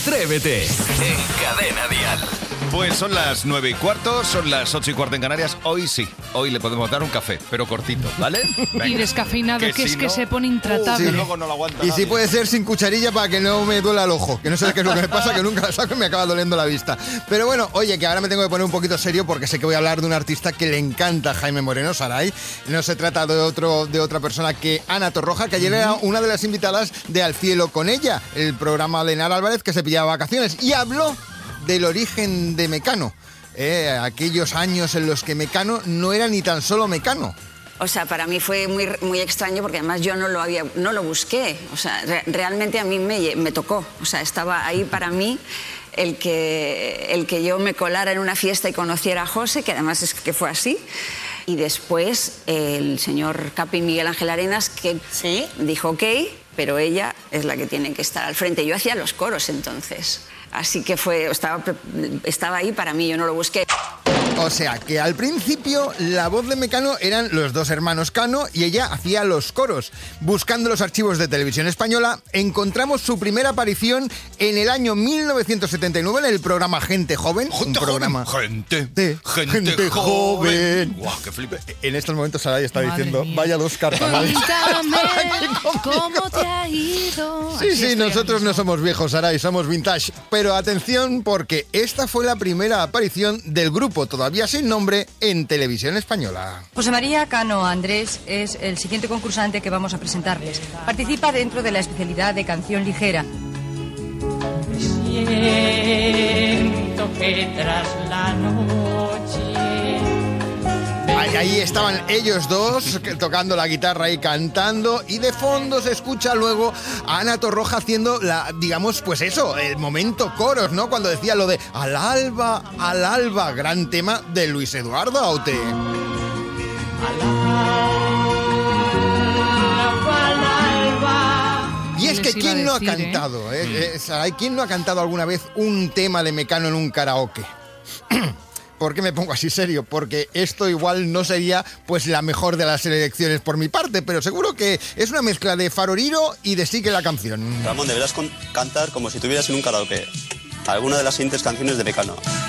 Atrévete en Cadena Dial. Pues son las 9:15, son las 8:15 en Canarias. Hoy sí, hoy le podemos dar un café, pero cortito, ¿vale? Venga. Y descafeinado, que es que no, se pone intratable. Luego no lo aguanta Y nadie. si puede ser sin cucharilla para que no me duela el ojo, que no sé qué es lo que me pasa, que nunca la saco y me acaba doliendo la vista. Pero bueno, oye, que ahora me tengo que poner un poquito serio porque sé que voy a hablar de un artista que le encanta a Jaime Moreno, Saray. No se trata de otra persona que Ana Torroja, que ayer era una de las invitadas de Al Cielo con ella, el programa de Nara Álvarez que se pillaba vacaciones, y habló del origen de Mecano. Aquellos años en los que Mecano no era ni tan solo Mecano. O sea, para mí fue muy, muy extraño porque además yo no lo busqué. O sea, realmente a mí me tocó. O sea, estaba ahí para mí el que yo me colara en una fiesta y conociera a José, que además es que fue así. Y después el señor Capi Miguel Ángel Arenas, que sí dijo ok, pero ella es la que tiene que estar al frente. Yo hacía los coros entonces. Así que estaba ahí para mí, yo no lo busqué. O sea, que al principio la voz de Mecano eran los dos hermanos Cano y ella hacía los coros. Buscando los archivos de Televisión Española, encontramos su primera aparición en el año 1979 en el programa Gente Joven. Gente un programa joven. Gente joven. Guau, qué flipe. En estos momentos Saray está Madre diciendo, mía. vaya dos cartas. Cuéntame cómo te ha ido. Sí, Así sí, estoy nosotros ahora no mismo. somos viejos, Saray, somos vintage. Pero atención, porque esta fue la primera aparición del grupo, todavía sin nombre, en Televisión Española. José María Cano Andrés es el siguiente concursante que vamos a presentarles. Participa dentro de la especialidad de canción ligera. Siento que tras la noche Ahí estaban ellos dos tocando la guitarra y cantando, y de fondo se escucha luego a Ana Torroja haciendo digamos, pues eso, el momento coros, ¿no? Cuando decía lo de al alba, gran tema de Luis Eduardo Aute. Y es que Les iba a ¿quién no ha decir, cantado? Saray, ¿quién no ha cantado alguna vez un tema de Mecano en un karaoke? ¿Por qué me pongo así serio? Porque esto igual no sería pues la mejor de las elecciones por mi parte, pero seguro que es una mezcla de Faroriro y de Sigue la canción. Ramón, deberás cantar como si estuvieras en un karaoke alguna de las siguientes canciones de Mecano.